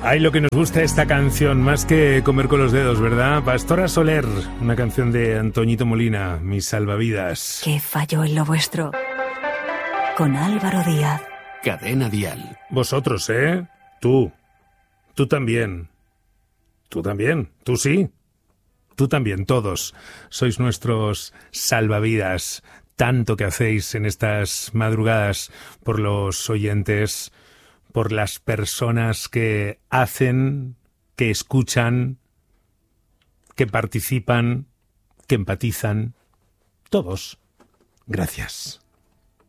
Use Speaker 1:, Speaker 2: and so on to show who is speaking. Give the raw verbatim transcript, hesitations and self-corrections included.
Speaker 1: Ay, lo que nos gusta esta canción, más que comer con los dedos, ¿verdad? Pastora Soler, una canción de Antoñito Molina, Mis salvavidas.
Speaker 2: ¿Qué falló en lo vuestro? Con Álvaro Díaz.
Speaker 3: Cadena Dial.
Speaker 1: Vosotros, ¿eh? Tú. Tú también. Tú también. Tú sí. Tú también, todos. Sois nuestros salvavidas. Tanto que hacéis en estas madrugadas por los oyentes, por las personas que hacen, que escuchan, que participan, que empatizan. Todos. Gracias.